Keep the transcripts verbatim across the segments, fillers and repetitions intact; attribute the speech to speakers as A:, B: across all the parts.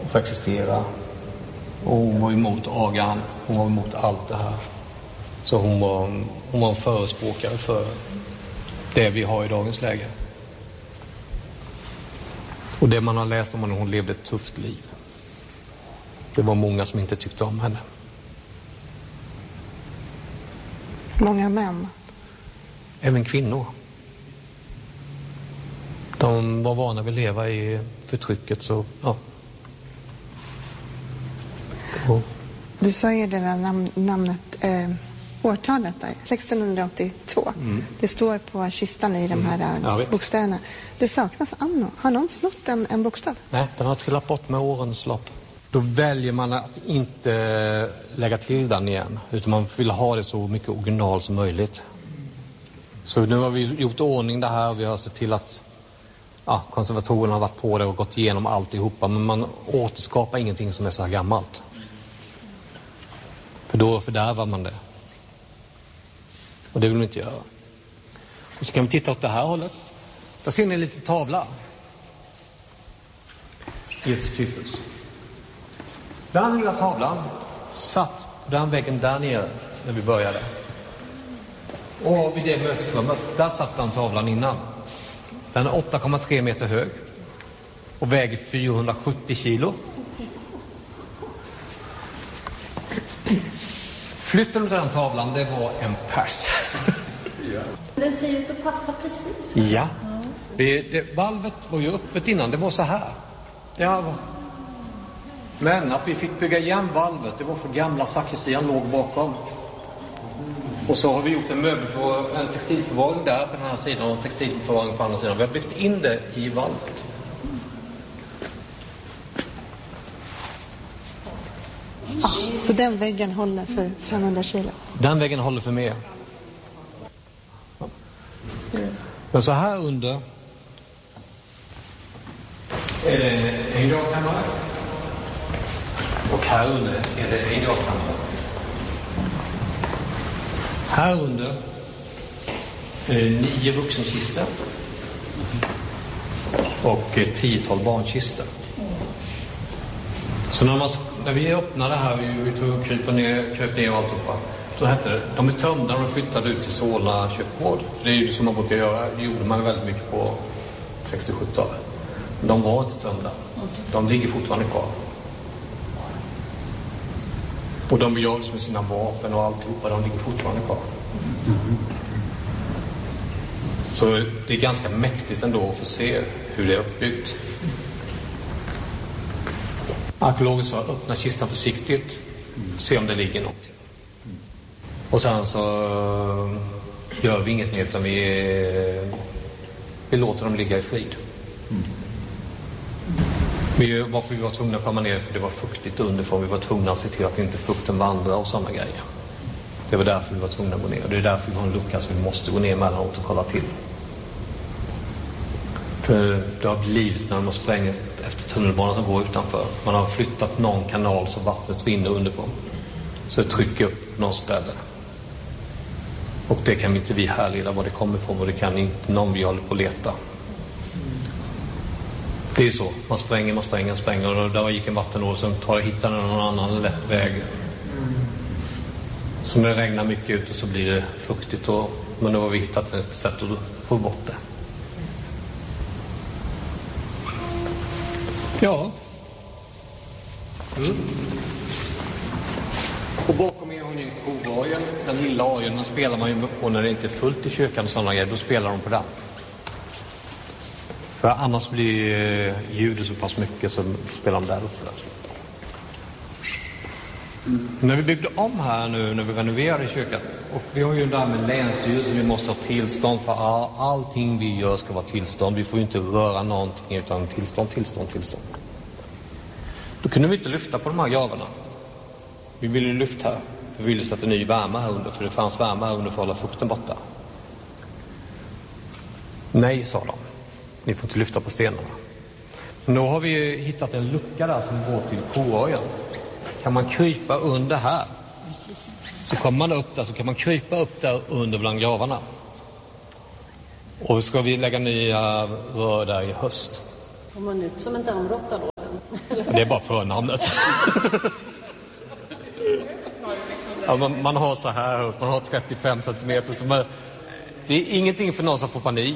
A: och få existera. Och hon var emot agan, hon var emot allt det här. Så hon var, hon var en förespråkare för det vi har i dagens läge. Och det man har läst om henne, hon levde ett tufft liv. Det var många som inte tyckte om henne.
B: Många män?
A: Även kvinnor. De var vana vid att leva i förtrycket, så ja. Och.
B: Du sa ju det där nam- namnet, eh, årtalet där, sextonhundraåttiotvå. Mm. Det står på kistan i de här mm. bokstäverna. Det saknas anno. Har någon snott en, en bokstav?
A: Nej, den har trillat bort med årens lopp. Då väljer man att inte lägga till den igen, utan man vill ha det så mycket original som möjligt. Så nu har vi gjort ordning det här, vi har sett till att ja, konservatorerna har varit på det och gått igenom alltihopa, men man återskapar ingenting som är så här gammalt. För då fördärvar man det. Och det vill man inte göra. Och så kan vi titta åt det här hållet. Där ser ni en liten tavla. Jesus Kristus. Den lilla tavlan satt på den väggen där nere när vi började. Och vid det mötesrummet, där satt den tavlan innan. Den är åtta komma tre meter hög och väger fyrahundrasjuttio kilo. Flytten av den tavlan, det var en pers.
C: Den ser ut att passa precis.
A: Ja. Det, det, valvet var ju öppet innan, det var så här. Det här var... Men att vi fick bygga igen valvet, det var för gamla sakristian låg bakom. Och så har vi gjort en möbel för en textilförvaring där på den här sidan och textilförvaring på andra sidan. Vi har byggt in det i valvet.
B: Ah, så den väggen håller för femhundra kilo?
A: Den väggen håller för mer. Ja. Men så här under är det en gravkammare. Och här under är det en gravkammare. Här under är det nio vuxenkistor och ett tiotal barnkistor. Så när, man, när vi öppnade här, vi, vi tog och krypa ner, kryp ner och alltihopa, då hette det, de är tömda och flyttade ut till Solna köpgård. För det är ju som man brukar göra, det gjorde man väldigt mycket på sextio-sjuttiotalet. Men de var inte tömda. De ligger fortfarande kvar. Och de gör med sina vapen och alltihopa, de ligger fortfarande kvar. Mm. Så det är ganska mäktigt ändå att få se hur det är uppbyggt. Arkeologer sa öppna kistan försiktigt, se om det ligger något. Och sen så gör vi inget mer, utan vi, vi låter dem ligga i frid. Mm. Vi, varför vi var tvungna att komma ner, för det var fuktigt underifrån. Vi var tvungna att se till att inte fukten vandrar och sådana grejer. Det var därför vi var tvungna att gå ner. Och det är därför vi har en lucka, så vi måste gå ner mellanåt och kolla till. För det har blivit när man spränger efter tunnelbanan som går utanför. Man har flyttat någon kanal så vattnet rinner underifrån. Så det trycker upp någon ställe. Och det kan inte vi härleda var det kommer ifrån, och det kan inte någon vi håller på att leta. Det är så. Man spränger, man spränger, spränger. Och där gick en vattenål som tar och hittar någon annan lätt väg. Så när det regnar mycket ut och så blir det fuktigt. Och, men då har vi hittat ett sätt att få bort det. Ja. Mm. Och bakom er har ni kovargen. Den lilla orgeln, den spelar man ju på när det inte är fullt i kyrkan och sådana grejer. Då spelar de på den. För annars blir ljudet så pass mycket som spelar de där uppe. Mm. När vi byggde om här nu, när vi renoverade kyrkan, och vi har ju där med länsstyrelsen, vi måste ha tillstånd för all, allting vi gör ska vara tillstånd. Vi får ju inte röra någonting utan tillstånd, tillstånd, tillstånd. Då kunde vi inte lyfta på de här gravarna. Vi ville ju lyfta här. Vi ville sätta ny värme här under, för det fanns värme här under för att hålla fukten borta. Nej, sa de. Ni får inte lyfta på stenarna. Men då har vi hittat en lucka där som går till koorgeln. Kan man krypa under här, så kommer man upp där, så kan man krypa upp där under bland gravarna. Och ska vi lägga nya rör där i höst.
C: Kommer man ut som en dammråtta då sen?
A: Det är bara förnamnet. Ja, man, man har så här, man har trettiofem centimeter. Så man, det är ingenting för någon som får panik.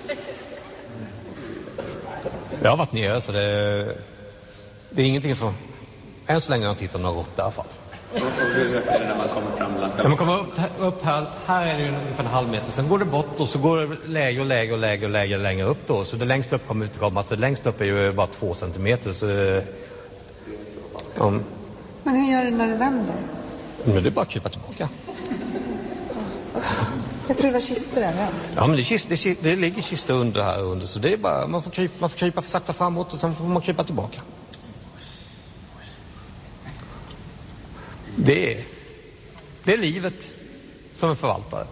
A: Jag har varit nere så det, det är ingenting för... Än så länge har jag tittat några råttor i alla fall.
D: Och hur ökar det när man kommer fram?
A: När man kommer upp, upp här, här är det ungefär en halv meter. Sen går det bort och så går det lägre och lägre och lägre och lägre längre upp då. Så det längst upp kommer utkomma. Alltså längst upp är ju bara två centimeter. Så det, ja.
B: Men hur gör du när du vänder?
A: Men det är bara att krypa tillbaka.
B: Jag tror det var kistor där.
A: Ja, men det, kist, det, det ligger kistor under här under. Så det är bara, man får krypa, man får krypa för sakta framåt och sen får man krypa tillbaka. Det är, det är livet som en förvaltare.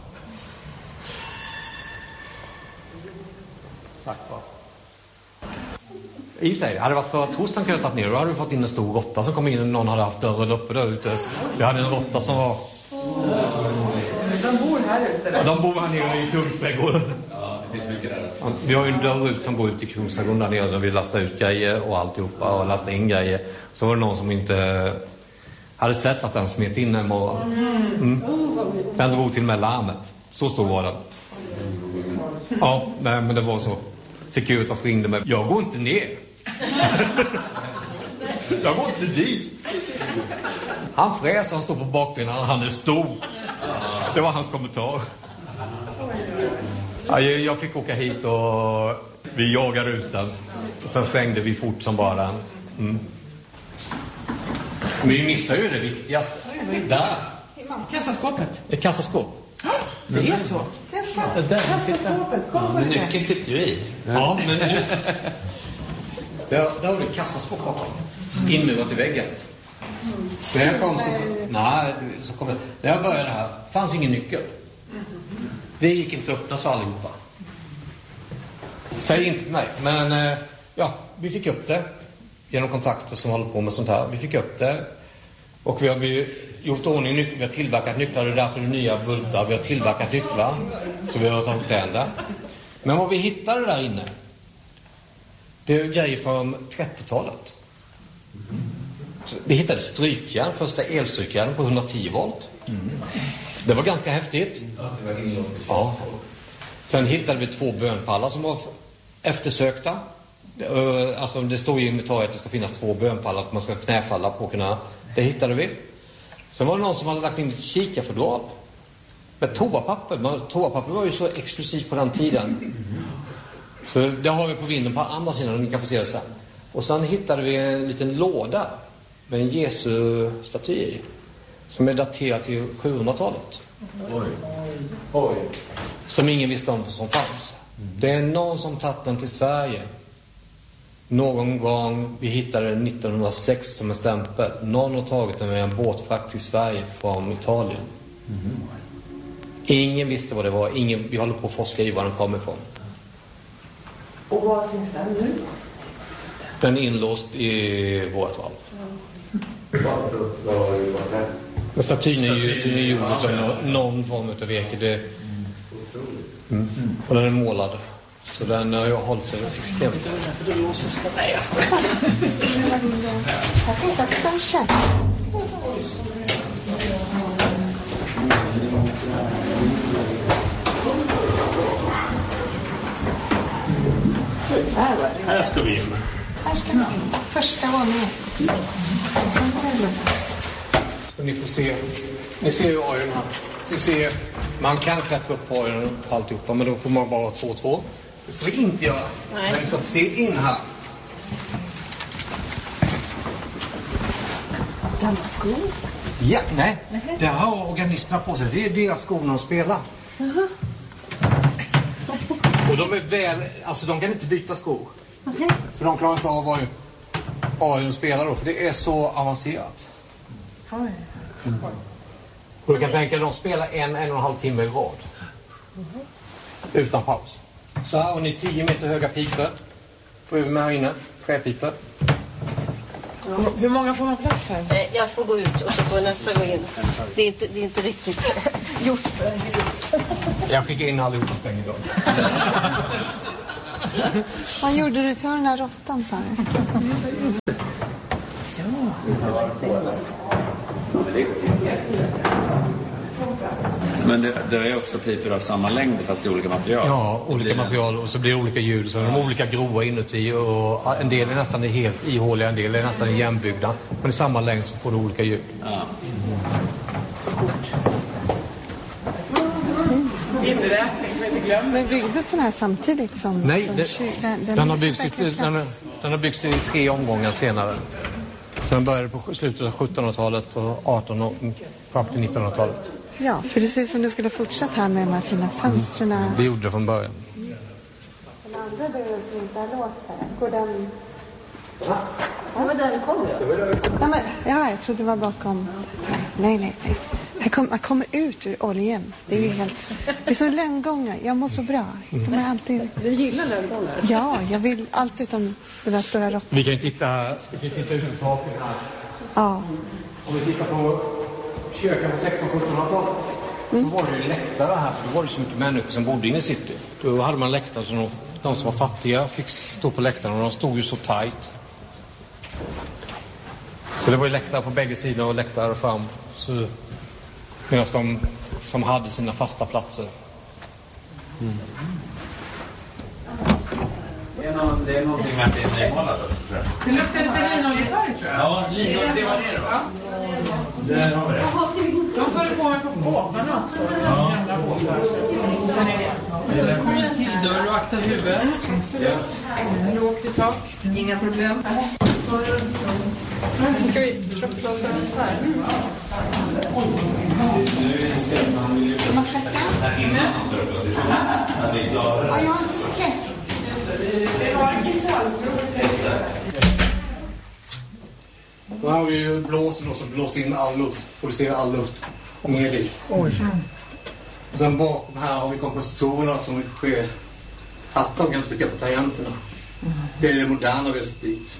A: Tack va. I sig, hade det varit för torsdagen kunde jag tagit ner, då hade vi fått in en stor råtta som kom in och någon hade haft dörren uppe där ute. Vi hade en råtta som var...
E: De bor här ute?
A: Ja, de bor här nere i Kungsträdgården.
D: Ja, det finns mycket där.
A: Ja, vi har ju en dörr ut som går ut i Kungsträdgården där nere, så vi lastar ut grejer och alltihopa och lastar in grejer. Så var det någon som inte hade sett att den smet in en morgon. Mm. Den drog till med larmet. Så stor var den. Ja, nej, men det var så. Securitas ringde mig. Jag går inte ner. Jag går inte dit. Han fräser, han står på bakbenen, han är stor. Det var hans kommentar. Ja, jag fick åka hit och vi jagade ut den. Sen stängde vi fort som bara den. Mm. Men vi missar ju det viktigaste. Där.
E: Kassaskåpet.
A: Det är kassaskåp.
E: Det är så. Kassaskåpet. Kom på det.
D: Nyckeln sitter ju i.
A: Ja, men nu... Där, där har du kassaskåp bakom. Inmurat i väggen. När jag kom så... Nej, så kom det... När jag började här fanns ingen nyckel. Det gick inte att öppna så allihopa. Säg inte till mig. Men ja, vi fick upp det. Genom kontakter som håller på med sånt här. Vi fick upp det. Och vi har gjort ordning nycklar. Vi har tillverkat nycklar. Det är därför det är nya bultar. Vi har tillverkat nycklar. Så vi har tagit den där. Men vad vi hittade där inne, det är grejer från trettiotalet. Vi hittade strykjärn. Första elstrykjärn på hundratio volt. Det var ganska häftigt. Ja. Sen hittade vi två bönpallar som var eftersökta. Alltså det står ju i inventariet att det ska finnas två bönpallar att man ska knäfalla på kunna. Det hittade vi. Sen var det någon som hade lagt in ett kikarfodral med toapapper. Men toapapper var ju så exklusivt på den tiden. Så det har vi på vinden på andra sidan och ni kan få se det sen. Och sen hittade vi en liten låda med en Jesu-staty i. Som är daterad till sjuhundratalet. Oj. Oj. Som ingen visste om som fanns. Det är någon som tagit den till Sverige. Någon gång, vi hittade den nittonhundrasex som en stämpel. Någon har tagit den med en båtfrakt till Sverige från Italien. Mm. Ingen visste vad det var. Ingen, vi håller på att forska i var den kommer ifrån.
E: Och var finns den nu?
A: Den är inlåst i vårt val.
D: Varför? Vad har du varit här?
A: Men statyn är ju gjord som någon form av virke. Det... Mm. Mm. Och den är målad. Så den har jag hållit sig extremt.
E: För då låser sig. Nej, jag ska.
B: Här finns också en käpp.
E: Här ska vi in.
B: Här ska vi in. Första våningen. Sen var det låst.
A: Ni får se. Ni ser ju orgeln här. Ni ser, man kan klättra upp på orgeln och alltihopa, men då får man bara två två. Det ska vi inte göra. Nej. Men vi ska se in här.
B: Gamla skor?
A: Ja, nej. nej. Det har organisterna på sig. Det är deras skor de spelar. Uh-huh. Och de är väl, alltså de kan inte byta skor.
B: Okay.
A: För de klarar inte av vad orgeln spelar då, för det är så avancerat.
B: Oj.
A: Mm. Och du kan tänka att de spelar en, en och en halv timme i rad. Uh-huh. Utan paus. Så här har ni tio meter höga pipor. Får vi med här inne. Träpipor.
E: Hur många får man plats här?
C: Jag får gå ut och så får nästa gå in. Det är inte, det är inte riktigt gjort.
A: Jag skickar in allihopa stäng idag.
B: Vad gjorde du till den här råttan, sa du?
D: Men det, det är också piper av samma längd fast i olika material.
A: Ja, olika material och så blir det olika ljud. Så de är olika grova inuti och en del är nästan helt ihåliga, en del är nästan igenbyggda. Men i samma längd så får du olika ljud.
D: Ja.
E: Inräkning som inte glömmer.
B: Men byggdes den här samtidigt som...
A: Nej,
B: som
A: det,
B: kyr, den, den,
A: den, har byggts i, den, har, den har byggts i tre omgångar senare. Så den började på slutet av sjuttonhundratalet och artonhundratalet och fram till nittonhundratalet.
B: Ja, för det ser ut som det skulle fortsätta här med de här fina fönstren.
A: Mm. Det gjorde det från början.
B: Den andra dörren som inte är låst här, går den...
C: Ja. Det var där vi kom ju.
B: Ja, men, ja, jag trodde det var bakom... Nej, nej, nej. Jag kommer kom ut ur oljan. Det är ju helt... Det är så lönngångar. Jag mår så bra. Jag kommer alltid...
C: Du gillar lönngångar?
B: Ja, jag vill allt utom den där stora råttan.
A: Vi kan ju titta, vi kan titta ut på taket här.
B: Ja.
A: Om vi tittar på kyrkan på sextonhundra-sjuttonhundratalet mm. så var det ju läktare här. För då var det så mycket människor som bodde inne i city. Då hade man läktare så de, de som var fattiga fick stå på läktaren och de stod ju så tajt. Så det var ju läktare på bägge sidor och läktare fram. Så, medan de som hade sina fasta platser.
D: Mm. Det är, någon, det är någonting med att det är nymålat också, tror jag.
E: Det luktar lite linoljefärg, tror jag.
D: Ja, linoljefärg, det var det då. Ja. Där har vi det.
E: De tar det på mig på båtarna också. Ja. Gamla båtar.
D: Det kommer en till dörr och akta huvudet.
E: Lågt i tak. Inga problem. Nu ska vi tröppla oss runt här.
B: Ska man släcka? Ja, jag har inte släckt.
A: Nu har vi ju blåsen och så blåser in all luft. Producerar all luft. Ner dit. Och sen bakom här har vi kompositorerna som sker. Att de kan trycka på tangenterna. Det är det moderna vi har sett dit.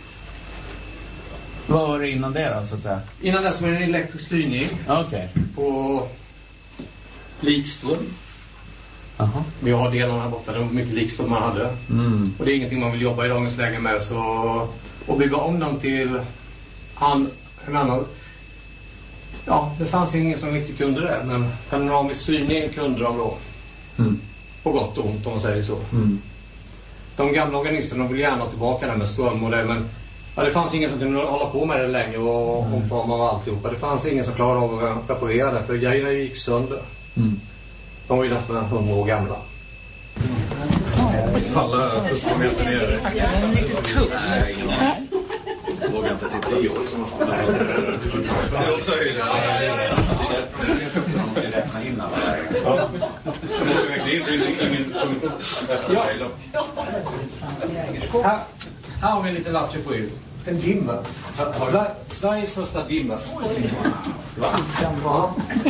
D: Vad var det innan det då, så att säga?
A: Innan dess var det en elektrisk styrning.
D: Okej. Okay.
A: På likström.
D: Aha.
A: Vi har delarna här borta, det var mycket likström man hade.
D: Mm.
A: Och det är ingenting man vill jobba i dagens läge med. Så att bygga om dem till han, en annan... Ja, det fanns ingen som riktigt kunde det. Men panoramisk styrning kunde de då.
D: Mm.
A: På gott och ont om man säger så.
D: Mm.
A: De gamla organisterna vill gärna tillbaka där med ström och det. Men ja, det fanns ingen som kunde hålla på med det längre och mm. omforma och alltihopa. Det fanns ingen som klarade av att reparera det. För grejerna gick sönder. Mm. De var ju nästan hundra år gamla.
D: Falla första meter ner.
E: Den är lite tuff.
D: Nej, ingen aning. Jag vågar inte titta. Det är också höjden. Det är räkna innan.
A: Ja. Jag måste verkligen inte min kommission. Här, här har vi en liten latcher på er. En dimmer. Sveriges första dimmer. Va? Ja.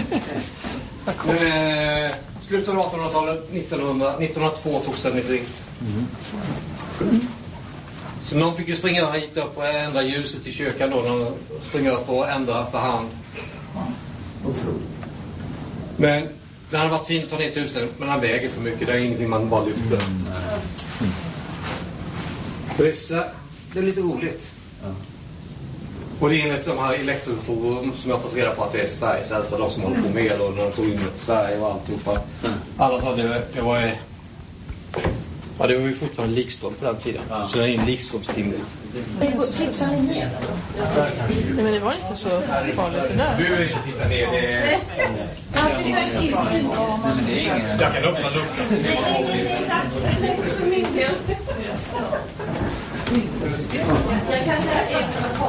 A: Men, eh, slutet av artonhundratalet, nittonhundra, nittonhundratvå togs den i drift. Mm. Så någon fick ju springa hit upp och ändra ljuset i kyrkan då. De springer upp och ändra för hand. Men den hade varit fint att ta ner till huset, men den väger för mycket. Det är ingenting man bara lyfter. Mm. Det, är, det är lite roligt. Ja. Och det är enligt de här elektroforum som jag har fått reda på att det är Sveriges äldsta, de som håller på med och när de tog in ett Sverige och alltihopa. Mm. Alla sa det, det var ja, det var ju fortfarande likström på den tiden. Ja. Så det är en likströmstimning.
C: Nej, men det var inte så farligt det där.
A: Du vill inte titta ner, det är... Jag kan öppna luckan.
C: Jag kan säga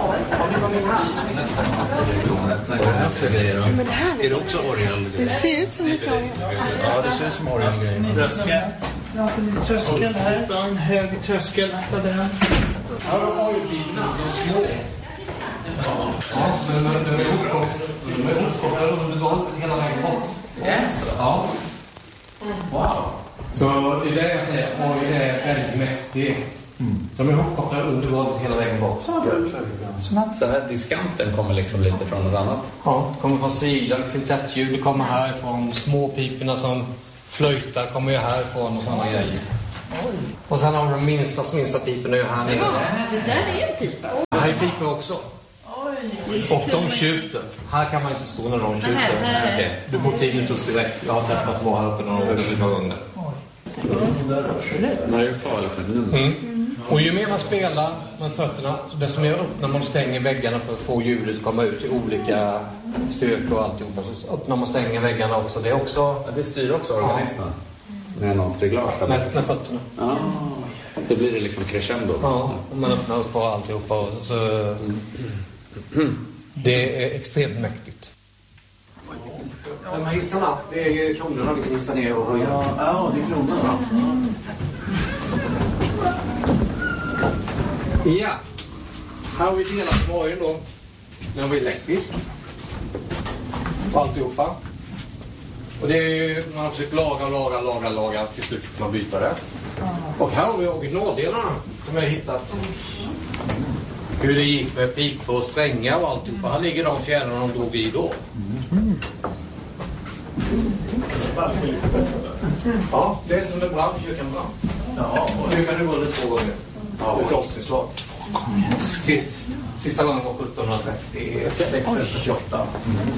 B: Men det här är det också orgelgrejer. Det ser ut som lite orgel.
F: Ja, det ser ut som orgelgrejer.
E: Tröskel här, en hög tröskel.
A: Ja, de har ju bilarna, de är små. Ja, men de är uppkopplade under golvet hela vägen bort. Ja. Wow. Så det är det jag säger, orgel är väldigt mäktig. Mm. De är uppkopplade under golvet hela vägen bort.
D: Så här diskanten kommer liksom lite från något annat?
A: Ja, det kommer från sidan, kvintettljud, det kommer härifrån, småpiporna som flöjtar kommer ju härifrån och sådana grejer. Oj. Och sen har de minsta, minsta piporna ju här nere.
C: Ja, det där är en pipa.
A: Det här är pipa också.
E: Oj.
A: Och de tjuter. Här kan man inte stå när de tjuter. Okay. Du får tio minuters direkt. Jag har testat att vara här uppe några gånger. Mm. Och ju mer man spelar med fötterna, desto mer öppnar man och stänger väggarna för att få ljudet att komma ut i olika styrkor och alltihopa. Så öppnar man stänger väggarna också. Det är också...
F: Ja, det styr också organisten. Med något reglage.
A: Med, med fötterna.
F: Ja. Så blir det liksom crescendo.
A: Ja, och man öppnar upp och alltihopa. Och så... Det är extremt mäktigt. De här hissarna, det är kronorna vi kan hissa ner och höja.
F: Ja, ja, det är kronorna.
A: Ja, här har vi delat varje då. Den var elektrisk. Och alltihopa. Och det är, man har försökt laga, laga, laga, laga. Till slut får man byta det. Och här har vi originaldelarna som jag har hittat. Hur det gick med pipor och strängar och alltihopa. Här ligger de fjärrarna de drog i då. Ja, det är som en brand, kyrkan brann. Ja, och nu kan det gå det två gånger. Ja, ett avsnittslag. Sist, sista gången var sjutton trettiosex eller trettioåtta.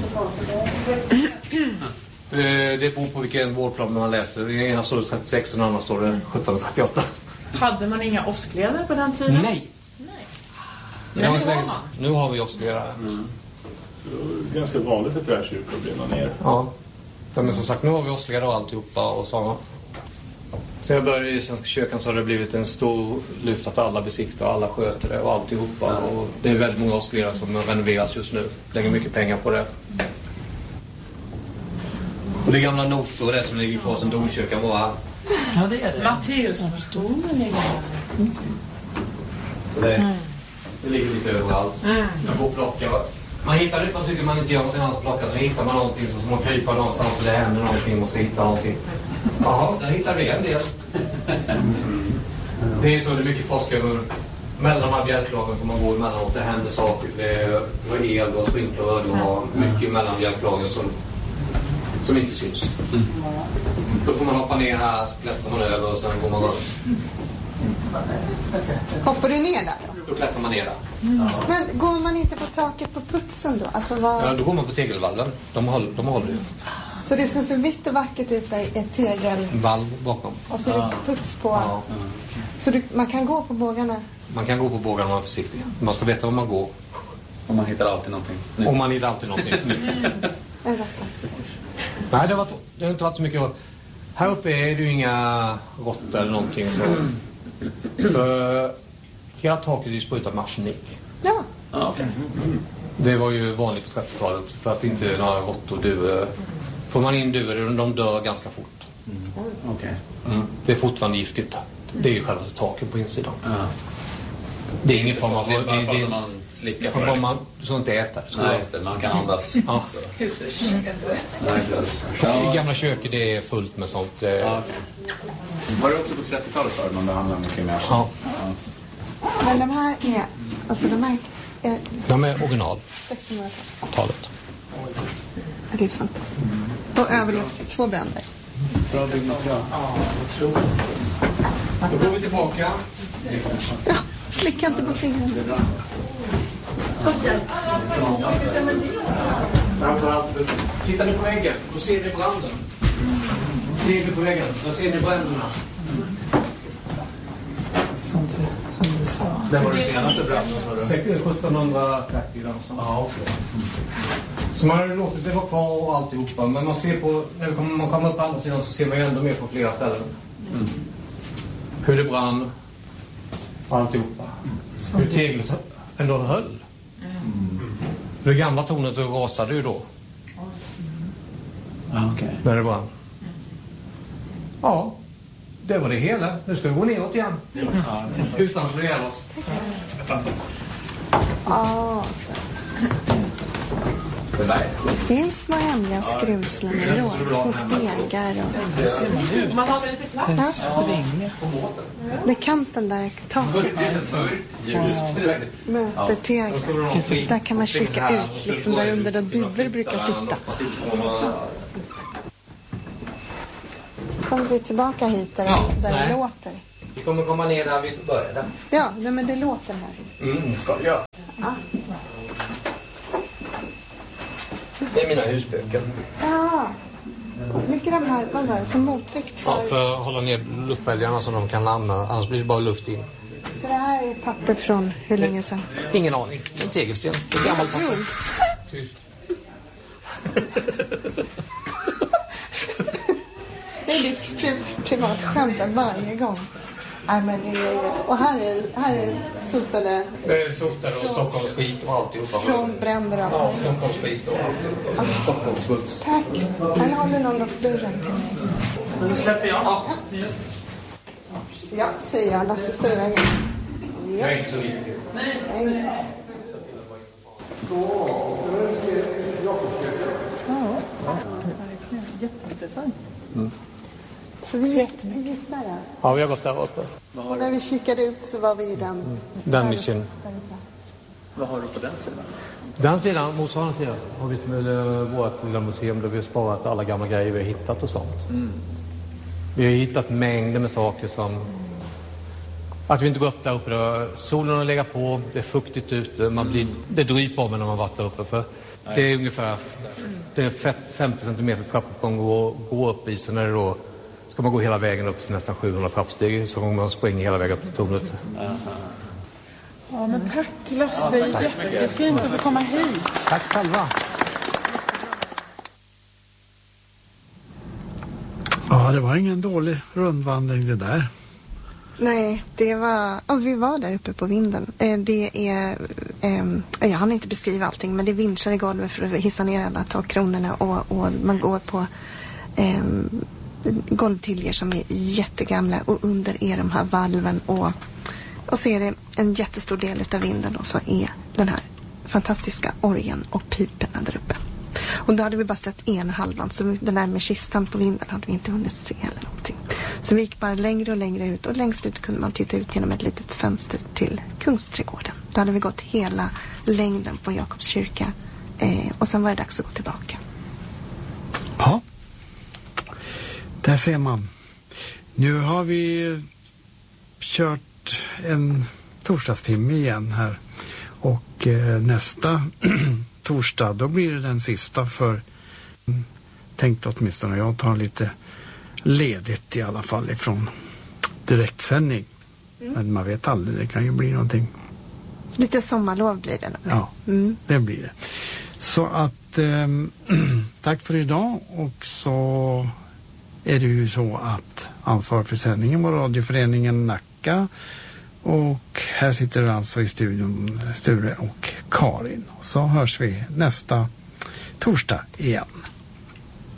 A: Det beror på vilken vårdplan man läser. I ena står det trettiosex och i den andra står det sjutton trettioåtta.
E: Hade man inga åskledare på den tiden?
A: Nej. Nej. Men nu, har nu har vi åskledare.
G: Mm. Ganska vanligt för träkyrkor att brinna ner.
A: Ja. Men som sagt, nu har vi åskledare och alltihopa och sådana. Så jag började i Svenska kyrkan så har det blivit en stor lyft att alla besiktar och alla sköter det och alltihopa. Ja. Och det är väldigt många åskledare som renoveras just nu. Lägger mycket pengar på det. Och det är gamla noter och det som ligger kvar sedan domkyrkan var här.
E: Ja, det är det. Matteus som förstår man ligger här.
A: Så det, mm. det ligger lite överallt. Mm. Jag får plocka. Man hittar det, man tycker man inte gör någonting annat att plocka, så hittar man någonting så som man kryper någonstans och det händer någonting och ska hitta någonting. Jaha, där hittar vi en del. Det är så det är mycket forskare mellan de här bjälklagen får man gå emellanåt, det händer saker. Det är el och sprinkler och har mycket mellan bjälklagen som, som inte syns. Mm. Då får man hoppa ner här, klättrar man över och sen går man runt.
B: Hoppar du ner där då?
A: Då klättrar man ner där.
B: Mm. Ja. Men går man inte på taket på putsen då? Alltså vad...
A: Ja, då går man på tegelvallen. De håller, de håller ju.
B: Så det som ser vitt och vackert ut är ett tegelvalv
A: bakom.
B: Och så är det puts på. Ja. Så du, man kan gå på bågarna?
A: Man kan gå på bågarna om man är försiktig. Man ska veta var man går.
F: Och man hittar alltid någonting
A: nytt. Och man hittar alltid någonting nytt. Nej, det har, varit, det har inte varit så mycket. Här uppe är det ju inga råttor eller någonting så. För hela taket är sprutat med arsenik.
B: Ja.
F: Ah, okay.
A: Det var ju vanligt på trettiotalet för att inte några råttor duvor. Får man in duvor, de dör ganska fort.
F: Mm. Okay.
A: Mm. Det är fortfarande giftigt. Det är ju själva taket på insidan. Ja. Det är ingen form av...
F: Det är bara för att man slickar på det.
A: Man, du ska inte äta.
F: Så nej, just det. Man kan andas. Ja.
A: I gamla köket det är fullt med sånt. Ja, okay.
F: Var det också på trettiotalet så man behandlar mycket mer?
A: Ja.
B: Ja. Men de här är... Alltså de här är...
A: De är original.
B: sextonhundratalet. Det är fantastiskt. Och överlevt två bränder.
F: Bra byggmaterial.
A: Ja, jag tror. Då går vi tillbaka.
B: Ja, slicka inte på fingrarna.
A: Tittar ni på väggen, då ser ni branden. Ser ni på väggen, då ser ni bränderna. Det var det senaste branden. sjuttonhundratrettio någonstans. Ja, okej. Så man har låtit det vara kvar och alltihopa. Men man ser på, när man kommer upp på andra sidan så ser man ju ändå mer på flera ställen. Mm. Hur det brann. Alltihopa. Hur teglet ändå höll. Mm. Det gamla tornet rasade ju då.
F: Ah, okay.
A: När det brann. Ja, det var det hela. Nu ska vi gå neråt igen. Ja, utan att slå ihjäl oss.
B: Ja, det finns små hemliga skruvslen och små stegar. Och...
E: Man har väl lite plats?
B: Ja. Det är kanten där taket möter tegel. Så där kan man kika ut, liksom där under där duvor brukar sitta. Kommer vi tillbaka hit där, ja, där det låter?
A: Vi kommer komma ner där vi började.
B: Ja, men det låter här.
A: Mm, ska jag.
B: Ja.
A: är mina husböcker.
B: Ja. Ligger de här, vad var det, som motvikt för...
A: Ja, för att hålla ner luftbälgarna som de kan använda. Annars blir det bara luft in.
B: Så det här är papper från hur länge sedan?
A: Ingen aning. En tegelsten. Det är gammalt papper. Tyst.
B: Det är ditt pri- privat skämt varje gång. Nej, men det är, och här är, här är sotade...
A: Det är sotade och Stockholms skit och alltihopa.
B: Från bränder och...
A: Ja, Stockholms skit och alltihopa. Ja. Stockholms smuts.
B: Tack. Han håller någon upp dörren till mig.
D: Nu släpper jag.
B: Ja, ja säger jag. Lasse, står i vägen. Ja.
A: Det är inte så viktigt.
B: Nej.
E: Ja, jätteintressant.
A: Mm.
B: Så vi gick, vi gick där.
A: Ja, vi har gått där uppe.
B: Och när vi kikade ut så var vi i den... Mm.
A: Den nischen.
D: Vad har du på den sidan?
A: Den sidan, motsvarande sidan, har vi med vårt lilla museum där vi har sparat alla gamla grejer vi har hittat och sånt. Mm. Vi har hittat mängder med saker som... Att vi inte går upp där uppe. Då. Solen har legat på, det är fuktigt ute, man blir, det dryper om när man varit där uppe. För det är ungefär det är femtio centimeter trappuppgång att gå, gå upp i. Så när det då ska man gå hela vägen upp till nästan sjuhundra trappsteg så man springer hela vägen upp till tornet.
E: Ja, men tack Lasse, jättefint att få komma hit.
A: Tack själva.
H: Ja, det var ingen dålig rundvandring det där.
B: Nej, det var... Alltså, vi var där uppe på vinden. Det är... Eh, jag hann inte beskriva allting, men det är vinschar i golvet för att hissa ner alla takkronorna och, och man går på eh, golvtiljer som är jättegamla och under är de här valven och, och så är det en jättestor del av vinden och så är den här fantastiska orgeln och piperna där uppe. Och då hade vi bara sett en halvan, så den där med kistan på vinden hade vi inte hunnit se eller någonting. Så vi gick bara längre och längre ut och längst ut kunde man titta ut genom ett litet fönster till Kungsträdgården. Då hade vi gått hela längden på Jakobs kyrka eh, och sen var det dags att gå tillbaka.
H: Ja, där ser man. Nu har vi kört en torsdagstimme igen här och eh, nästa torsdag då blir det den sista för tänkte åtminstone jag tar lite ledigt i alla fall ifrån direktsändning. Mm. Men man vet aldrig, det kan ju bli någonting.
B: Lite sommarlov blir det nog.
H: Ja, mm. det blir det. Så att eh, tack för idag och så är det ju så att ansvar för sändningen var radioföreningen Nacka och här sitter alltså i studion Sture och Karin. Och så hörs vi nästa torsdag igen.